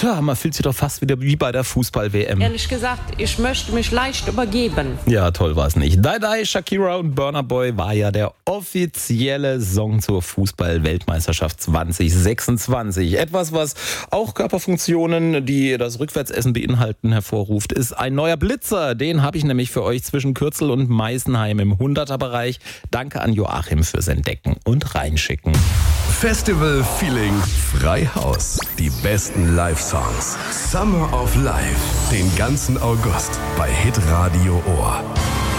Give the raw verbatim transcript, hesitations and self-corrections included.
Tja, man fühlt sich doch fast wieder wie bei der Fußball-W M. Ehrlich gesagt, ich möchte mich leicht übergeben. Ja, toll war es nicht. Die Die, Shakira und Burna Boy war ja der offizielle Song zur Fußball-Weltmeisterschaft zwanzig sechsundzwanzig. Etwas, was auch Körperfunktionen, die das Rückwärtsessen beinhalten, hervorruft, ist ein neuer Blitzer. Den habe ich nämlich für euch zwischen Kürzel und Meißenheim im hunderter-Bereich. Danke an Joachim fürs Entdecken und Reinschicken. Festival Feeling Freihaus. Die besten Live-Songs. Summer of Life. Den ganzen August bei Hitradio Ohr.